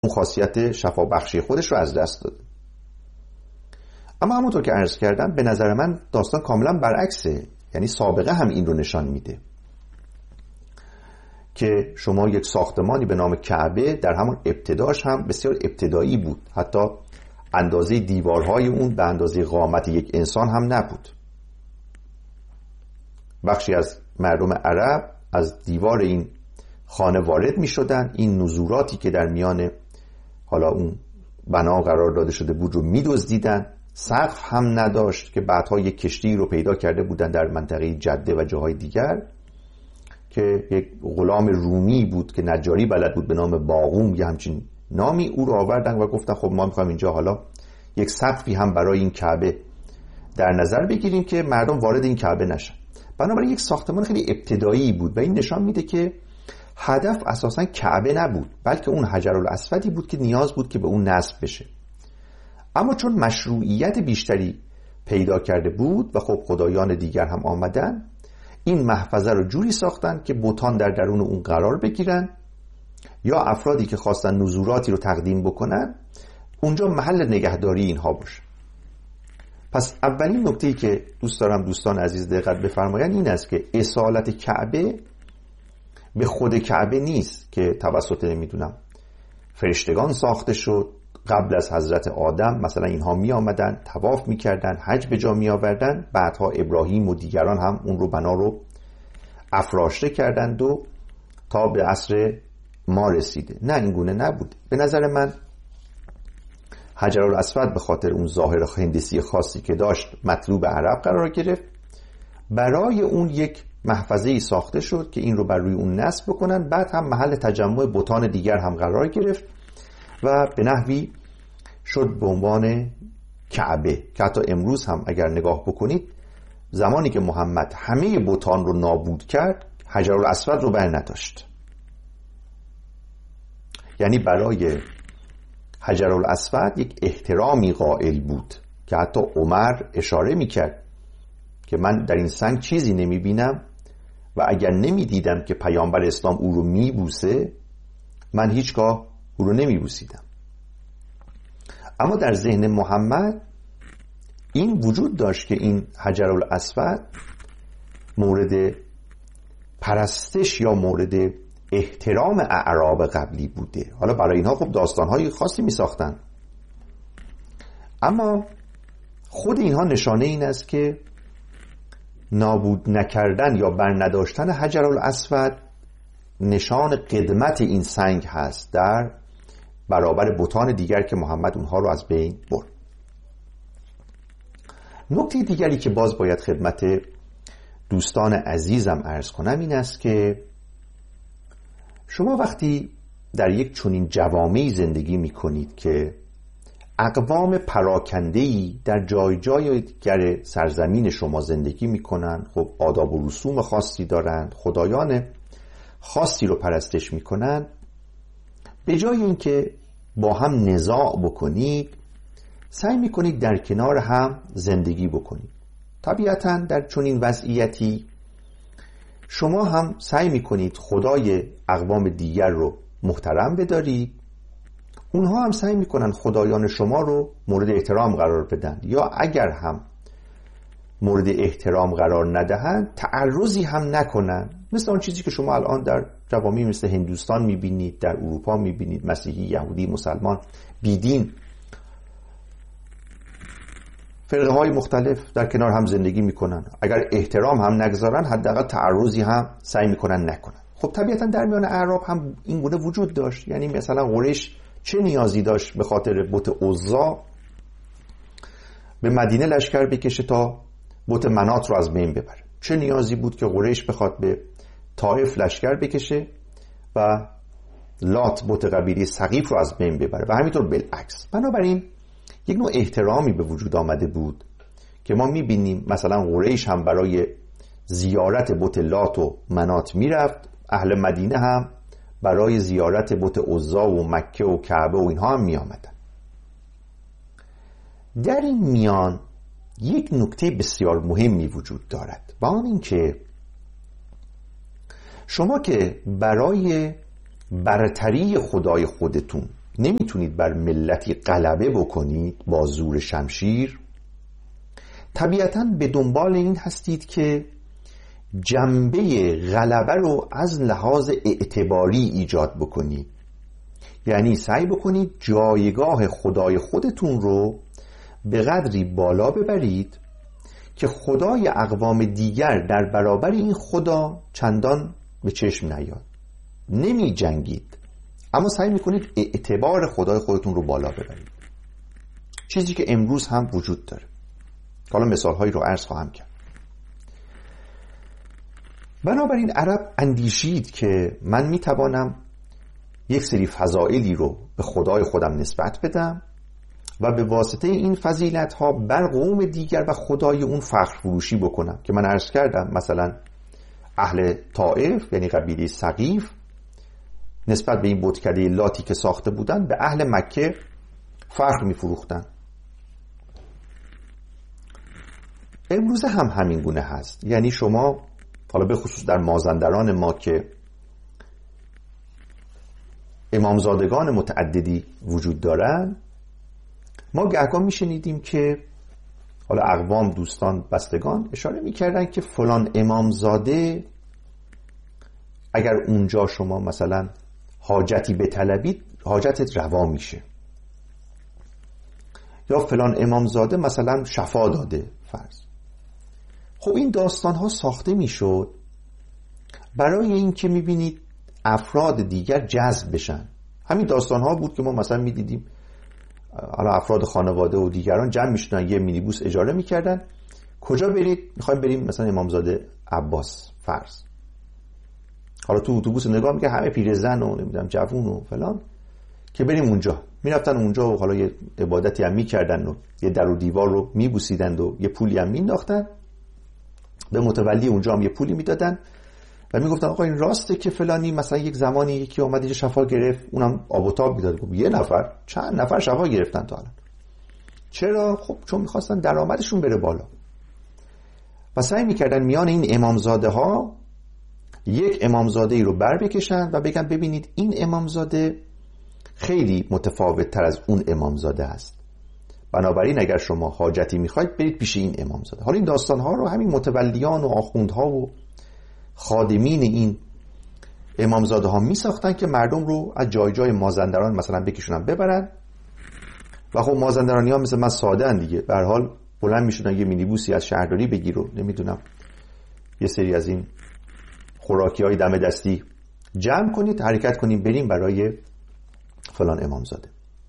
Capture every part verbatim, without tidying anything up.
اون خاصیت شفابخشی خودش رو از دست داده. اما همونطور که عرض کردم به نظر من داستان کاملا برعکسه، یعنی سابقه هم این رو نشان میده که شما یک ساختمانی به نام کعبه در همون ابتداش هم بسیار ابتدایی بود، حتی اندازه دیوارهای اون به اندازه قامت یک انسان هم نبود. بخشی از مردم عرب از دیوار این خانه وارد می شدن، این نزوراتی که در میان حالا اون بنا قرار داده شده بود رو می دزدیدن. سقف هم نداشت که بعدها یک کشتی رو پیدا کرده بودن در منطقه جده و جاهای دیگر که یک غلام رومی بود که نجاری بلد بود به نام باقوم یا همچین نامی، او رو آوردن و گفتن خب ما میخوایم اینجا حالا یک سقفی هم برای این کعبه در نظر بگیریم که مردم وارد این کعبه نشن. بنابراین یک ساختمان خیلی ابتدایی بود و این نشان میده که هدف اساساً کعبه نبود، بلکه اون حجرالاسودی بود که نیاز بود که به اون نصب بشه. اما چون مشروعیت بیشتری پیدا کرده بود و خب خدایان دیگر هم آمدن، این محفظه رو جوری ساختن که بتان در درون اون قرار بگیرن یا افرادی که خواستن نذوراتی رو تقدیم بکنن اونجا محل نگهداری اینها باشه. پس اولین نکته‌ای که دوست دارم دوستان عزیز دقت بفرمایند این است که اصالت کعبه به خود کعبه نیست که توسط نمیدونم فرشتگان ساخته شد. قبل از حضرت آدم مثلا اینها می آمدن طواف می کردن، حج به جا می آوردن، بعدها ابراهیم و دیگران هم اون رو بنا رو افراشته کردند و تا به عصر ما رسیده. نه، این گونه نبود. به نظر من حجرالاسود به خاطر اون ظاهر هندسی خاصی که داشت مطلوب عرب قرار گرفت، برای اون یک محفظه‌ای ساخته شد که این رو بر روی اون نصب بکنن، بعد هم محل تجمع بتان دیگر هم قرار گرفت و به نحوی شد به عنوان کعبه که حتی امروز هم اگر نگاه بکنید زمانی که محمد همه بتان رو نابود کرد حجرالاسود رو بر نداشت. یعنی برای حجرالاسود یک احترامی قائل بود که حتی عمر اشاره میکرد که من در این سنگ چیزی نمیبینم و اگر نمیدیدم که پیامبر اسلام او رو میبوسه من هیچگاه او رو نمیبوسیدم. اما در ذهن محمد این وجود داشت که این حجرالاسود مورد پرستش یا مورد احترام اعراب قبلی بوده. حالا برای اینها خب داستانهای خاصی می ساختن، اما خود اینها نشانه این است که نابود نکردن یا برنداشتن حجرالاسود نشان قدمت این سنگ هست در برابر بتان دیگر که محمد اونها رو از بین برد. نکته دیگری که باز باید خدمت دوستان عزیزم عرض کنم این است که شما وقتی در یک چنین جوامعی زندگی می کنید که اقوام پراکنده‌ای در جای جای دیگر سرزمین شما زندگی می کنند، خب آداب و رسوم خاصی دارند، خدایان خاصی رو پرستش می کنند، به جای اینکه با هم نزاع بکنید سعی می کنید در کنار هم زندگی بکنید. طبیعتاً در چنین وضعیتی شما هم سعی می کنید خدای اقوام دیگر رو محترم بدارید، اونها هم سعی می کنن خدایان شما رو مورد احترام قرار بدن، یا اگر هم مورد احترام قرار ندهند تعرضی هم نکنن، مثل آن چیزی که شما الان در جوامع مثل هندوستان می بینید، در اروپا می بینید، مسیحی، یهودی، مسلمان، بیدین، فرقه های مختلف در کنار هم زندگی میکنن. اگر احترام هم نگذارن حداقل تعرضی هم سعی میکنن نکنن. خب طبیعتا در میان اعراب هم این گونه وجود داشت. یعنی مثلا قریش چه نیازی داشت به خاطر بت عزا به مدینه لشکر بکشه تا بت منات رو از بین ببره؟ چه نیازی بود که قریش بخواد به طائف لشکر بکشه و لات بت قبیله ثقیف رو از بین ببره و همینطور بالعکس؟ بنابراین یک نوع احترامی به وجود آمده بود که ما میبینیم مثلا قریش هم برای زیارت بت لات و منات میرفت، اهل مدینه هم برای زیارت بت عزا و مکه و کعبه و اینها هم میآمدن. در این میان یک نکته بسیار مهمی وجود دارد و آن این که شما که برای برتری خدای خودتون نمیتونید بر ملتی غلبه بکنید با زور شمشیر، طبیعتاً به دنبال این هستید که جنبه غلبه رو از لحاظ اعتباری ایجاد بکنید. یعنی سعی بکنید جایگاه خدای خودتون رو به قدری بالا ببرید که خدای اقوام دیگر در برابر این خدا چندان به چشم نیاد. نمی جنگید، اما سعی میکنید اعتبار خدای خودتون رو بالا ببرید، چیزی که امروز هم وجود داره. حالا مثالهایی رو عرض خواهم کرد. بنابراین عرب اندیشید که من میتوانم یک سری فضائلی رو به خدای خودم نسبت بدم و به واسطه این فضیلت ها بر قوم دیگر و خدای اون فخر فروشی بکنم، که من عرض کردم مثلا اهل طائف یعنی قبیله ثقیف نسبت به این بتکده لاتی که ساخته بودن به اهل مکه فخر میفروختن. امروز هم همین گونه هست. یعنی شما حالا به خصوص در مازندران ما که امامزادگان متعددی وجود دارن، ما گهگاه میشنیدیم که حالا اقوام، دوستان، بستگان اشاره میکردن که فلان امامزاده اگر اونجا شما مثلا حاجتی بطلبید حاجتت روا میشه، یا فلان امامزاده مثلا شفا داده فرض. خب این داستان ها ساخته میشد برای این که میبینید افراد دیگر جذب بشن. همین داستان ها بود که ما مثلا میدیدیم حالا افراد خانواده و دیگران جمع میشدن، یه مینیبوس اجاره میکردن، کجا برید؟ میخوایم بریم مثلا امامزاده عباس فرض. حالا تو اتوبوس نگاه میکنه همه پیرزن و نمیدونم جوون و فلان، که بریم اونجا. میرفتن اونجا و حالا یه عبادتی هم میکردن و یه در و دیوار رو میبوسیدند و یه پولی هم مینداختن به متولی اونجا، هم یه پولی میدادن و میگفتن آقا این راسته که فلانی مثلا یک زمانی یکی اومد اینجا شفا گرفت، اونم آب و تاب میداد. یه نفر چند نفر شفا گرفتن تا الان. چرا؟ خب چون میخواستن درآمدشون بره بالا و سعی میکردن میان این امامزاده ها یک امامزاده ای رو بر بکشن و بگن ببینید این امامزاده خیلی متفاوت تر از اون امامزاده است، بنابراین اگر شما حاجتی میخواید برید پیش این امامزاده. حالا این داستان ها رو همین متولیان و آخوندها و خادمین این امامزاده ها می ساختن که مردم رو از جای جای مازندران مثلا بکشونن ببرن و خب مازندرانی ها مثل من ساده ان دیگه، به هر حال بلند می شدن یه مینیبوسی از شهرداری بگیر و نمیدونم یه سری از این خوراکی های دم دستی جمع کنید، حرکت کنید بریم برای فلان امامزاده.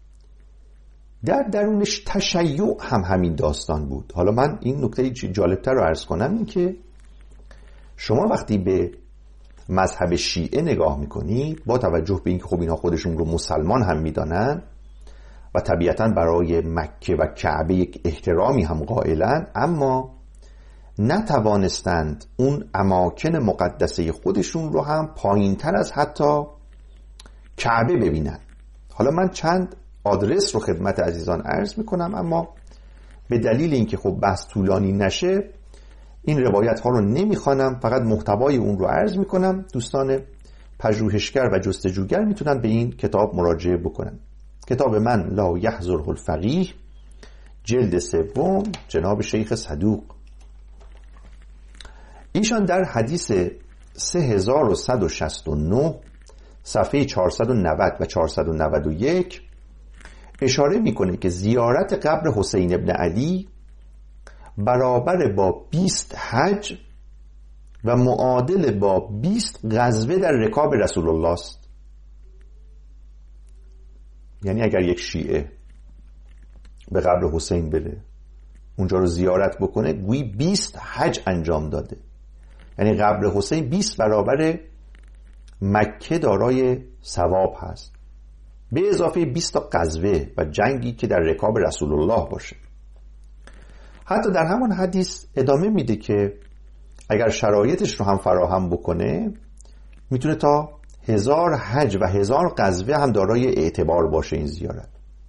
در درونش تشیع هم همین داستان بود. حالا من این نکته جالبتر رو عرض کنم، این که شما وقتی به مذهب شیعه نگاه میکنید با توجه به اینکه خب اینها خودشون رو مسلمان هم میدانن و طبیعتاً برای مکه و کعبه یک احترامی هم قائلن، اما نتوانستند اون اماکن مقدسه خودشون رو هم پایین تر از حتی کعبه ببینن. حالا من چند آدرس رو خدمت عزیزان عرض میکنم، اما به دلیل اینکه خب بحث طولانی نشه این روایت ها رو نمیخوانم، فقط محتوای اون رو عرض میکنم. دوستان پژوهشگر و جستجوگر میتونن به این کتاب مراجعه بکنن. کتاب من لا یحضره الفقیه، جلد سوم، جناب شیخ صدوق. ایشان در حدیث سه هزار و صد و شصت و نه صفحه چهارصد و نود و چهارصد و نود و یک اشاره میکنه که زیارت قبر حسین ابن علی برابر با بیست حج و معادل با بیست غزوه در رکاب رسول الله است. یعنی اگر یک شیعه به قبر حسین بره اونجا رو زیارت بکنه گویی بیست حج انجام داده. یعنی قبر حسین بیست برابر مکه دارای ثواب هست، به اضافه بیست تا غزوه و جنگی که در رکاب رسول الله باشه. حتی در همون حدیث ادامه میده که اگر شرایطش رو هم فراهم بکنه میتونه تا هزار حج و هزار غزوه هم دارای اعتبار باشه این زیارت.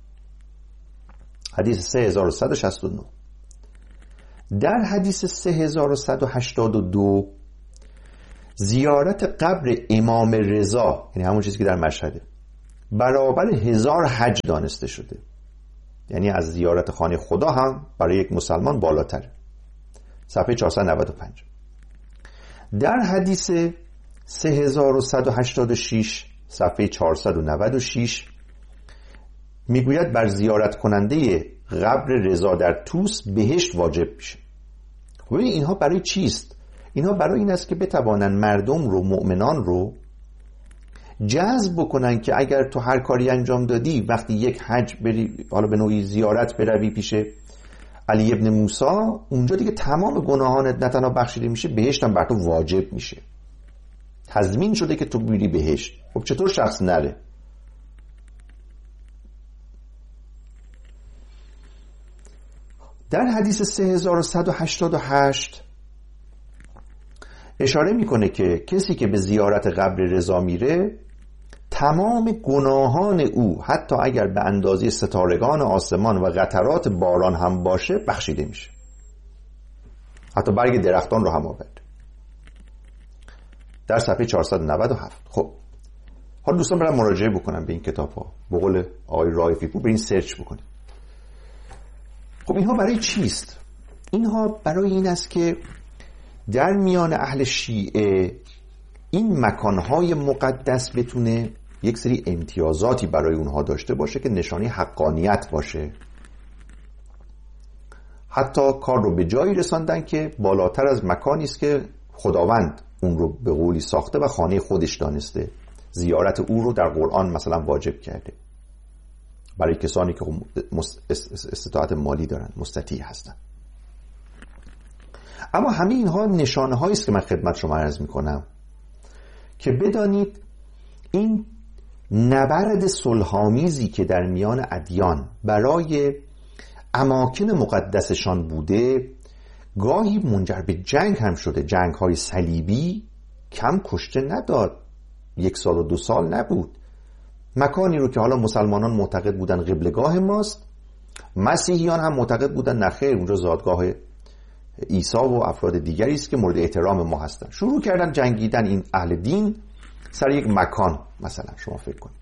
حدیث سه هزار و صد و شصت و نه. در حدیث سه هزار و صد و هشتاد و دو زیارت قبر امام رضا، یعنی همون چیزی که در مشهده، برابر هزار حج دانسته شده. یعنی از زیارت خانه خدا هم برای یک مسلمان بالاتره. صفحه چهارصد و نود و پنج. در حدیث سه هزار و صد و هشتاد و شش صفحه چهارصد و نود و شش میگوید بر زیارت کننده قبر رضا در طوس بهشت واجب میشه. خب اینها برای چیست؟ اینها برای این است که بتوانن مردم رو، مؤمنان رو جذب بکنن که اگر تو هر کاری انجام دادی، وقتی یک حج بری، حالا به نوعی زیارت بروی پیش علی ابن موسی، اونجا دیگه تمام گناهانت نه تنها بخشیده میشه، بهشت هم بر تو واجب میشه، تضمین شده که تو میری بهشت. خب چطور شخص نره؟ در حدیث سه هزار و صد و هشتاد و هشت اشاره میکنه که کسی که به زیارت قبر رضا میره، تمام گناهان او حتی اگر به اندازه ستارگان آسمان و قطرات باران هم باشه بخشیده میشه. حتی برگ درختان رو هم آورد در صفحه چهارصد و نود و هفت. خب حالا دوستان برای مراجعه بکنم به این کتاب ها، به قول آقای رائفی پور برین سرچ بکنید. خب اینها برای چیست؟ اینها برای این است که در میان اهل شیعه این مکانهای مقدس بتونه یک سری امتیازاتی برای اونها داشته باشه که نشانی حقانیت باشه. حتی کار رو به جایی رساندن که بالاتر از مکانی است که خداوند اون رو به قولی ساخته و خانه خودش دانسته، زیارت او رو در قرآن مثلا واجب کرده برای کسانی که استطاعت مالی دارن، مستطیع هستن. اما همه اینها نشانه هایی است که من خدمت شما عرض میکنم که بدانید این نبرد صلح‌آمیزی که در میان ادیان برای اماکن مقدسشان بوده، گاهی منجر به جنگ هم شده. جنگ های صلیبی کم کشته نداد، یک سال و دو سال نبود. مکانی رو که حالا مسلمانان معتقد بودن قبلگاه ماست، مسیحیان هم معتقد بودن نخیر اونجا زادگاه عیسی و افراد دیگری است که مورد احترام ما هستن، شروع کردن جنگیدن این اهل دین سر یک مکان. مثلا شما فکر کنید.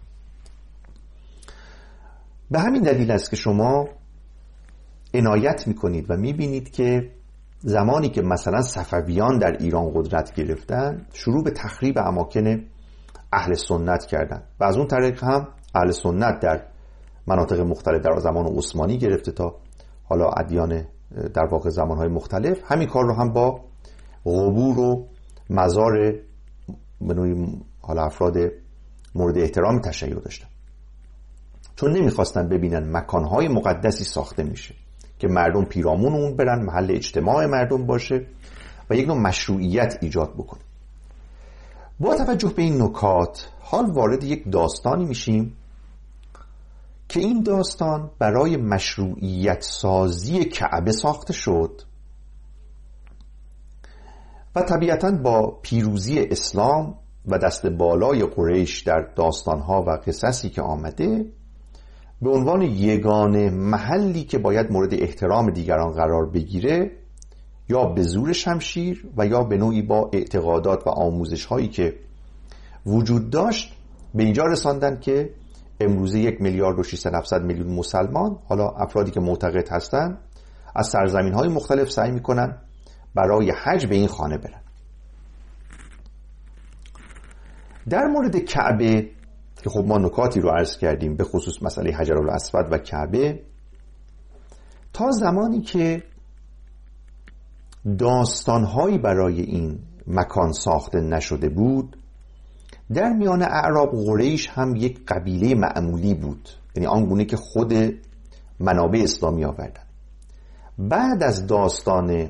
به همین دلیل است که شما عنایت میکنید و میبینید که زمانی که مثلا صفویان در ایران قدرت گرفتن، شروع به تخریب اماکن اهل سنت کردن و از اون طریق هم اهل سنت در مناطق مختلف در زمان عثمانی گرفته تا حالا ادیان در واقع زمانهای مختلف، همین کار رو هم با قبور و مزار به نوعی حالا افراد مورد احترام تشیع داشتن، چون نمیخواستن ببینن مکانهای مقدسی ساخته میشه که مردم پیرامون اون برن، محل اجتماع مردم باشه و یک نوع مشروعیت ایجاد بکنه. با توجه به این نکات حال وارد یک داستانی میشیم که این داستان برای مشروعیت سازی کعبه ساخته شد و طبیعتاً با پیروزی اسلام و دست بالای قریش در داستانها و قصصی که آمده، به عنوان یگانه محلی که باید مورد احترام دیگران قرار بگیره، یا به زور شمشیر و یا به نوعی با اعتقادات و آموزش هایی که وجود داشت، به اینجا رساندن که امروزه یک میلیارد و ششصد هفتصد میلیون مسلمان، حالا افرادی که معتقد هستن، از سرزمین های مختلف سعی میکنن برای حج به این خانه برن. در مورد کعبه که خب ما نکاتی رو عرض کردیم، به خصوص مسئله حجرالاسود و کعبه، تا زمانی که داستانهایی برای این مکان ساخته نشده بود، در میان اعراب قریش هم یک قبیله معمولی بود، یعنی آنگونه که خود منابع اسلامی آوردن. بعد از داستان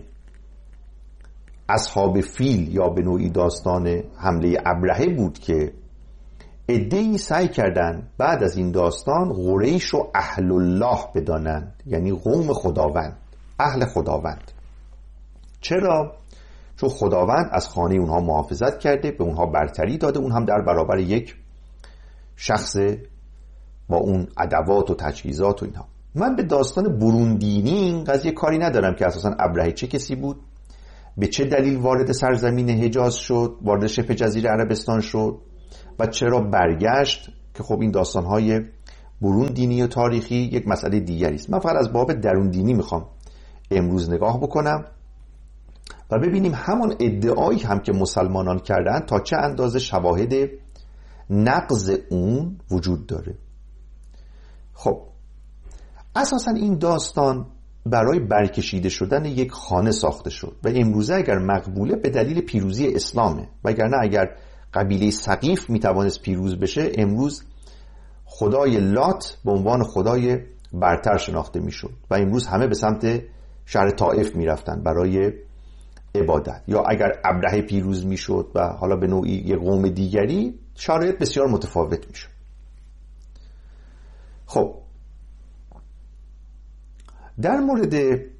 اصحاب فیل یا به نوعی داستان حمله ابرهه بود که عده‌ای سعی کردند بعد از این داستان قریش رو اهل الله بدانند، یعنی قوم خداوند، اهل خداوند. چرا؟ چون خداوند از خانه اونها محافظت کرده، به اونها برتری داده، اون هم در برابر یک شخص با اون ادوات و تجهیزات و اینها. من به داستان بروندینی این قضیه کاری ندارم که اساساً ابرهه چه کسی بود، به چه دلیل وارد سرزمین حجاز شد، وارد شبه جزیره عربستان شد و چرا برگشت که خب این داستانهای برون دینی و تاریخی یک مسئله دیگری است. من فقط از باب درون دینی میخوام امروز نگاه بکنم و ببینیم همان ادعایی هم که مسلمانان کردن تا چه اندازه شواهد نقض اون وجود داره. خب اساسا این داستان برای برکشیده شدن یک خانه ساخته شد و امروزه اگر مقبوله به دلیل پیروزی اسلامه، وگرنه اگر قبیله ثقیف میتوانست پیروز بشه امروز خدای لات به عنوان خدای برتر شناخته میشد و امروز همه به سمت شهر طائف میرفتن برای عبادت. یا اگر ابرهه پیروز میشد و حالا به نوعی یک قوم دیگری، شرایط بسیار متفاوت میشد. خب در مورد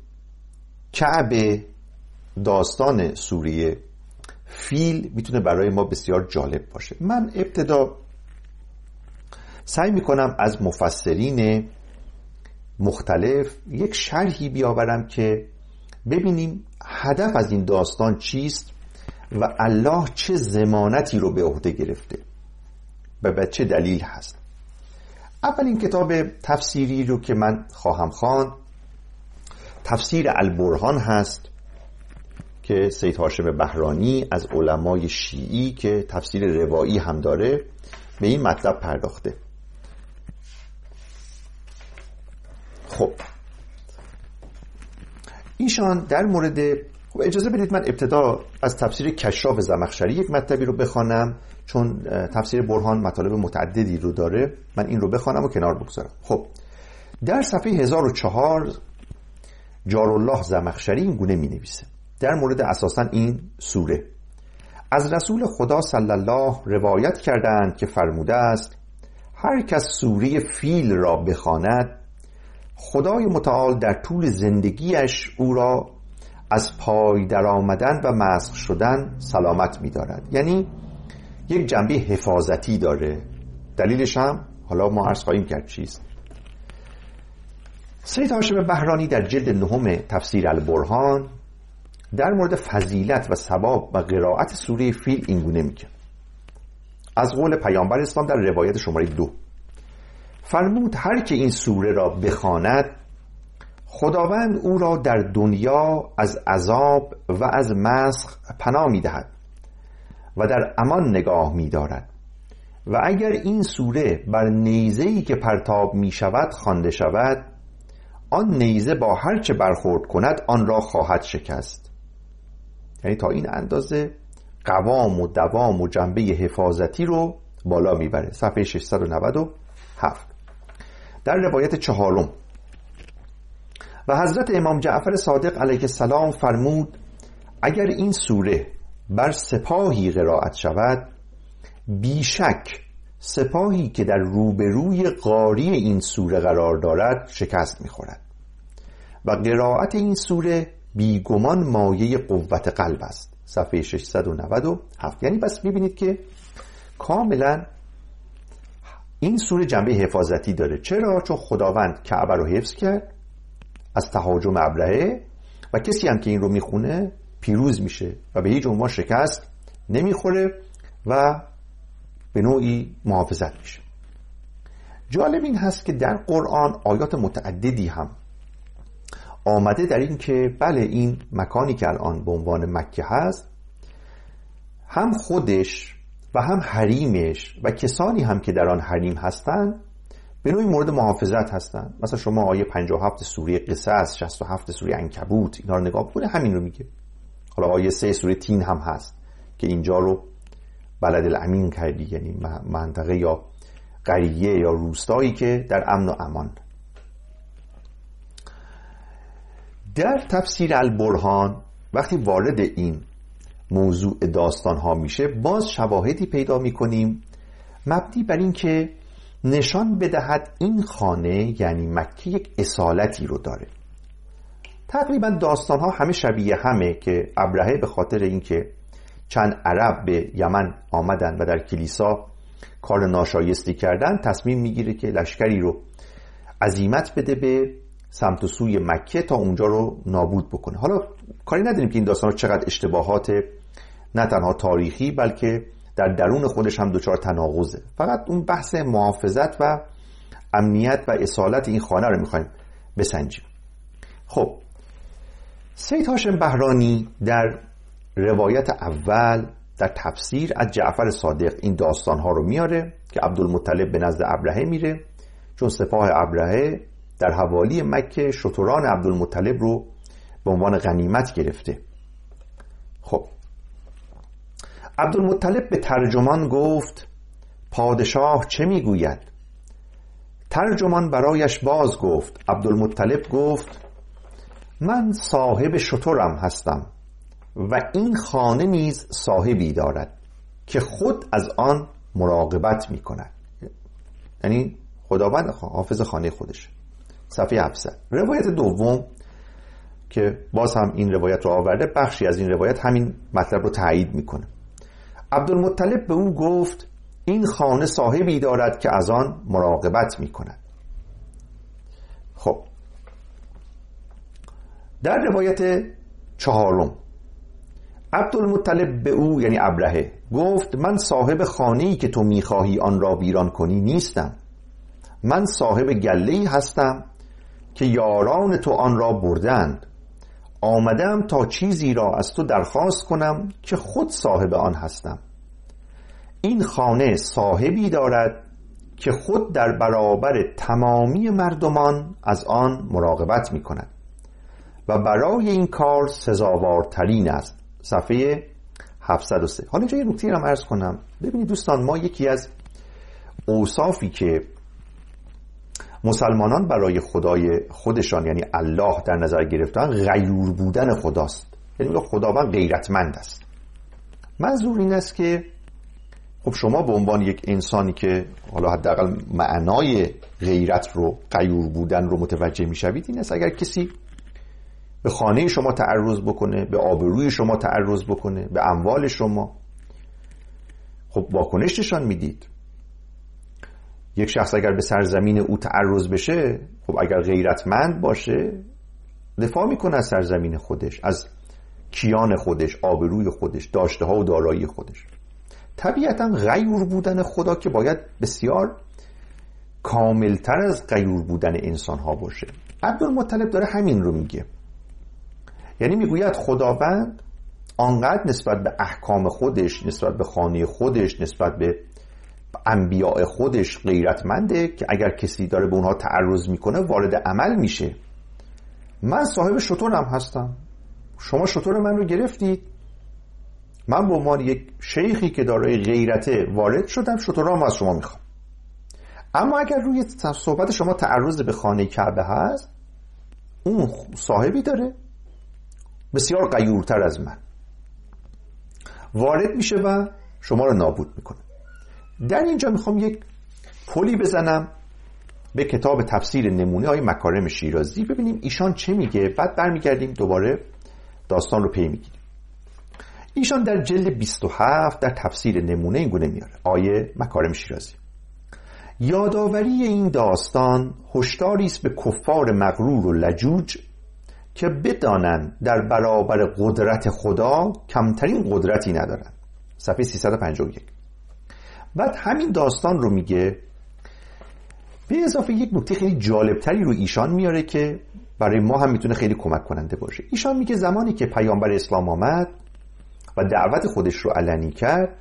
کعبه داستان سوره فیل میتونه برای ما بسیار جالب باشه. من ابتدا سعی میکنم از مفسرین مختلف یک شرحی بیاورم که ببینیم هدف از این داستان چیست و الله چه ضمانتی رو به عهده گرفته و به چه دلیل هست. اولین کتاب تفسیری رو که من خواهم خواند تفسیر البرهان هست که سید هاشم بهرانی از علمای شیعی که تفسیر روایی هم داره به این مطلب پرداخته. خب ایشان در مورد، اجازه بدید من ابتدا از تفسیر کشاف زمخشری یک مطلبی رو بخوانم، چون تفسیر برهان مطالب متعددی رو داره، من این رو بخوانم و کنار بگذارم. خب در صفحه هزار و چهار جارالله زمخشری این گونه می نویسه در مورد اساساً این سوره: از رسول خدا صلی الله روایت کردند که فرموده است هر کس سوره فیل را بخواند خدای متعال در طول زندگیش او را از پای در آمدن و مسخ شدن سلامت می دارد. یعنی یک جنبه حفاظتی داره. دلیلش هم حالا ما عرض خواهیم کرد چیست. سید هاشم بهرانی در جلد نهم تفسیر البرهان در مورد فضیلت و ثواب و قرائت سوره فیل این گونه میگه: از قول پیامبر اسلام در روایت شماره دو فرمود هر که این سوره را بخواند خداوند او را در دنیا از عذاب و از مسخ پناه میدهد و در امان نگاه میدارد و اگر این سوره بر نیزه‌ای که پرتاب می شود خوانده شود آن نیزه با هر چه برخورد کند آن را خواهد شکست. یعنی تا این اندازه قوام و دوام و جنبه حفاظتی رو بالا میبره. صفحه ششصد و نود و هفت. در روایت چهارم و حضرت امام جعفر صادق علیه السلام فرمود اگر این سوره بر سپاهی قرائت شود بیشک سپاهی که در روبروی قاری این سوره قرار دارد شکست میخورد و قرائت این سوره بیگمان مایه قوت قلب است. صفحه ششصد و نود و هفت. یعنی بس میبینید که کاملا این سوره جنبه حفاظتی داره. چرا؟ چون خداوند کعبه رو حفظ کرد از تهاجم ابرهه و کسی هم که این رو میخونه پیروز میشه و به هیچ عنوان شکست نمیخوره و به نوعی محافظت میشه. جالب این هست که در قرآن آیات متعددی هم آمده در این که بله این مکانی که الان به عنوان مکه هست هم خودش و هم حریمش و کسانی هم که در آن حریم هستند به نوعی مورد محافظت هستند. مثلا شما آیه پنجاه و هفت سوره قصص، شصت و هفت سوره عنکبوت اینا رو نگاه بکنید همین رو میگه. حالا آیه سه سوره تین هم هست که اینجا رو بلد الامین کردی، یعنی منطقه یا قریه یا روستایی که در امن و امان. در تفسیر البرهان وقتی وارد این موضوع داستان ها میشه باز شواهدی پیدا میکنیم مبنی بر این که نشان بدهد این خانه یعنی مکه یک اصالتی رو داره. تقریبا داستان ها همه شبیه همه که ابرهه به خاطر اینکه چند عرب به یمن آمدن و در کلیسا کار ناشایستی کردن تصمیم میگیره که لشکری رو عزیمت بده به سمت و سوی مکه تا اونجا رو نابود بکنه. حالا کاری نداریم که این داستان ها چقدر اشتباهات نه تنها تاریخی بلکه در درون خودش هم دچار تناقضه. فقط اون بحث محافظت و امنیت و اصالت این خانه رو میخوایم بسنجیم. خب سید هاشم بهرانی در روایت اول در تفسیر از جعفر صادق این داستانها رو میاره که عبدالمطلب به نزد ابرهه میره، چون سپاه ابرهه در حوالی مکه شتران عبدالمطلب رو به عنوان غنیمت گرفته. خب عبدالمطلب به ترجمان گفت پادشاه چه میگوید؟ ترجمان برایش باز گفت. عبدالمطلب گفت من صاحب شترم هستم و این خانه نیز صاحبی دارد که خود از آن مراقبت می کند. یعنی خداوند حافظ خانه خودش. صفحه هفتصد. روایت دوم که باز هم این روایت رو آورده، بخشی از این روایت همین مطلب رو تایید میکنه. عبدالمطلب به او گفت این خانه صاحبی دارد که از آن مراقبت میکند. خب در روایت چهارم عبدالمطلب به او یعنی ابرهه گفت من صاحب خانه‌ای که تو میخواهی آن را ویران کنی نیستم. من صاحب گله‌ای هستم که یاران تو آن را بردند. آمدم تا چیزی را از تو درخواست کنم که خود صاحب آن هستم. این خانه صاحبی دارد که خود در برابر تمامی مردمان از آن مراقبت می کند و برای این کار سزاوارترین است. صفحه هفتصد و سه. حالا اینجا یه نکته را عرض کنم. ببینید دوستان، ما یکی از اوصافی که مسلمانان برای خدای خودشان یعنی الله در نظر گرفتن غیور بودن خداست. یعنی خداوند غیرتمند است. منظور این است که خب شما به عنوان یک انسانی که حالا حداقل معنای غیرت رو، غیور بودن رو متوجه میشوید، این است اگر کسی به خانه شما تعرض بکنه، به آبروی شما تعرض بکنه، به اموال شما، خب واکنش نشان میدید. یک شخص اگر به سرزمین او تعرض بشه، خب اگر غیرتمند باشه دفاع میکنه از سرزمین خودش، از کیان خودش، آبروی خودش، داشته ها و دارایی خودش. طبیعتا غیور بودن خدا که باید بسیار کاملتر از غیور بودن انسان ها باشه. عبدالمطلب داره همین رو میگه. یعنی میگوید خداوند آنقدر نسبت به احکام خودش، نسبت به خانه خودش، نسبت به انبیاء خودش غیرتمنده که اگر کسی داره به اونها تعرض میکنه وارد عمل میشه. من صاحب شترم هستم، شما شتر من رو گرفتید، من به عنوان یک شیخی که دارای غیرته وارد شدم، شترام از شما میخوام. اما اگر روی صحبت شما تعرض به خانه کعبه هست، اون صاحبی داره بسیار غیورتر از من، وارد میشه و شما رو نابود میکنه. در اینجا میخوام یک پلی بزنم به کتاب تفسیر نمونه های مکارم شیرازی، ببینیم ایشان چه میگه، بعد برمیگردیم دوباره داستان رو پی میگیریم. ایشان در جلد بیست و هفت در تفسیر نمونه این گونه میاره. آیه مکارم شیرازی: یادآوری این داستان هشداری است به کفار مغرور و لجوج که بدانند در برابر قدرت خدا کمترین قدرتی ندارند. صفحه سیصد و پنجاه و یک. بعد همین داستان رو میگه، به اضافه یک نکته خیلی جالبتری رو ایشان میاره که برای ما هم میتونه خیلی کمک کننده باشه. ایشان میگه زمانی که پیامبر اسلام آمد و دعوت خودش رو علنی کرد،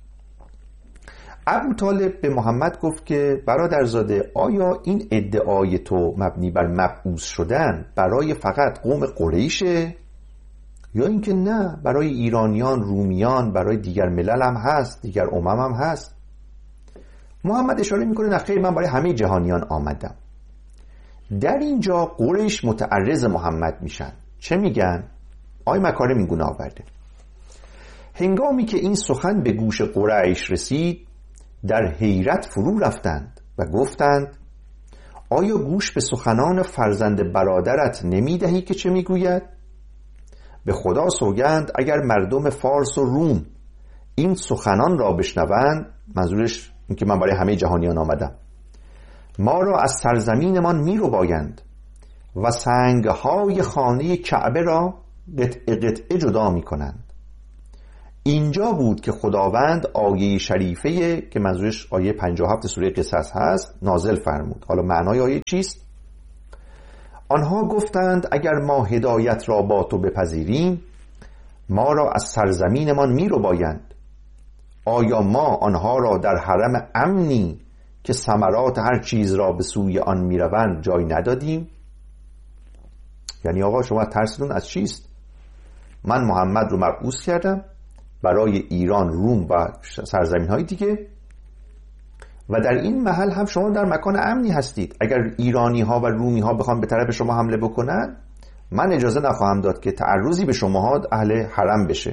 ابو طالب به محمد گفت که برادرزاده، آیا این ادعای تو مبنی بر مبعوث شدن برای فقط قوم قریشه یا اینکه نه برای ایرانیان، رومیان، برای دیگر ملل هم هست، دیگر امم هم هست؟ محمد اشاره میکنه نه خیر، من برای همه جهانیان آمدم. در اینجا قریش متعرض محمد میشن. چه میگن؟ آی مکارم این گونه آورده: هنگامی که این سخن به گوش قریش رسید، در حیرت فرو رفتند و گفتند آیا گوش به سخنان فرزند برادرت نمیدهی که چه میگوید؟ به خدا سوگند اگر مردم فارس و روم این سخنان را بشنوند، منظورش این که من برای همه جهانیان آمدم، ما را از سرزمینمان می رو بایند و سنگهای خانه کعبه را قطعه قطعه جدا می کنند. اینجا بود که خداوند آیه شریفه که منظورش آیه پنجاه و هفت سوره قصص هست نازل فرمود. حالا معنای آیه چیست؟ آنها گفتند اگر ما هدایت را با تو بپذیریم ما را از سرزمینمان می رو بایند. آیا ما آنها را در حرم امنی که ثمرات هر چیز را به سوی آن می روند جای ندادیم؟ یعنی آقا شما ترسیدون از چیست؟ من محمد رو مبعوث کردم برای ایران، روم و سرزمین های دیگه و در این محل هم شما در مکان امنی هستید. اگر ایرانی ها و رومی ها بخوان به طرف شما حمله بکنن من اجازه نخواهم داد که تعرضی به شما اهل حرم بشه.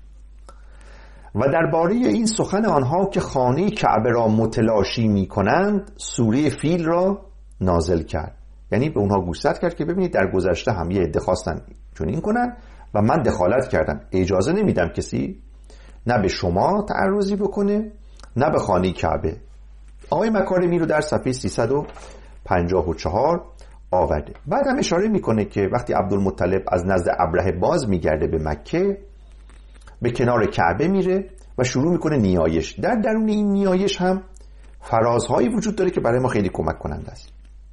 و درباره این سخن آنها که خانه کعبه را متلاشی می کنند سوره فیل را نازل کرد. یعنی به اونها گوشزد کرد که ببینید در گذشته هم یه عده خواستن چنین کنن و من دخالت کردم، اجازه نمیدم کسی نه به شما تعرضی بکنه نه به خانه کعبه. آقای مکارمی رو در صفحه سیصد و پنجاه و چهار آورده. بعد هم اشاره میکنه که وقتی عبدالمطلب از نزد ابرهه باز میگرده به مکه به کنار کعبه میره و شروع میکنه نیایش. در درون این نیایش هم فرازهایی وجود داره که برای ما خیلی کمک کننده است.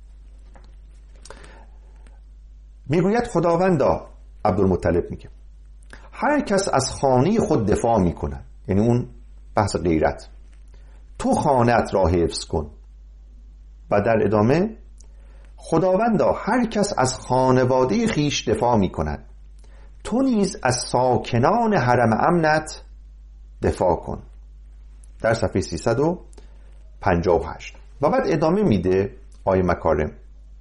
میگوید خداوندا، عبدالمطلب میگه هر کس از خانه خود دفاع میکنه، یعنی اون بحث غیرت، تو خانه‌ات را حفظ کن. و در ادامه خداوندا هر کس از خانواده خیش دفاع میکند تو نیز از ساکنان حرم امنت دفاع کن. در صفحه سیصد و پنجاه و هشت. و بعد ادامه میده آیه مکارم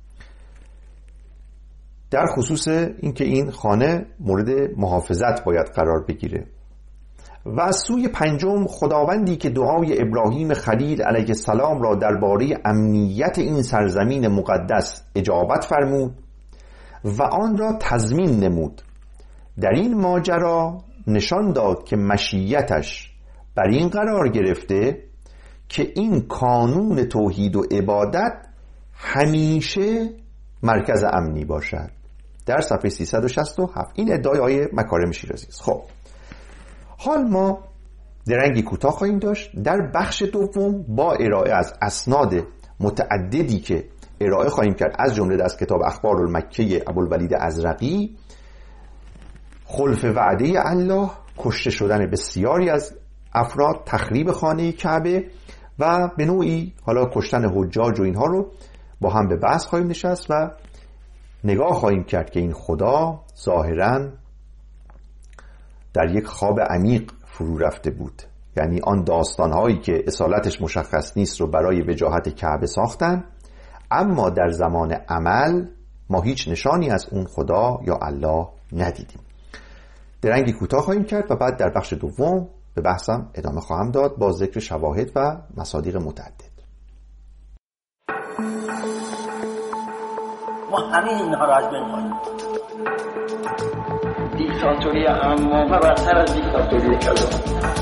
در خصوص اینکه این خانه مورد محافظت باید قرار بگیره. و از سوی پنجم خداوندی که دعای ابراهیم خلیل علیه السلام را درباره امنیت این سرزمین مقدس اجابت فرمود و آن را تضمین نمود، در این ماجرا نشان داد که مشیتش بر این قرار گرفته که این کانون توحید و عبادت همیشه مرکز امنی باشد. در صفحه سیصد و شصت و هفت. این ادعای آیه مکارم شیرازی است. خب حال ما درنگی کوتاه خواهیم داشت. در بخش دوم با ارائه از اسناد متعددی که ارائه خواهیم کرد از جمله از کتاب اخبار المکه ابوالولید ازرقی، خلف وعده الله، کشته شدن بسیاری از افراد، تخریب خانه کعبه و به نوعی حالا کشتن حجاج و اینها رو با هم به بحث خواهیم نشست و نگاه خواهیم کرد که این خدا ظاهراً در یک خواب عمیق فرو رفته بود. یعنی آن داستانهایی که اصالتش مشخص نیست رو برای وجاهت کعبه ساختن، اما در زمان عمل ما هیچ نشانی از اون خدا یا الله ندیدیم. درنگی کوتاه خواهیم کرد و بعد در بخش دوم به بحثم ادامه خواهم داد با ذکر شواهد و مصادیق متعدد. ما همین اینها را از بین کنیم. دیکتاتوری عمومی برتر از دیکتاتوری کلان.